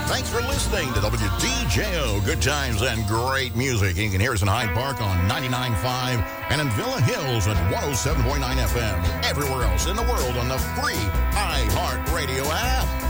Thanks for listening to WDJO. Good times and great music. You can hear us in Hyde Park on 99.5 and in Villa Hills at 107.9 FM. Everywhere else in the world on the free iHeartRadio app.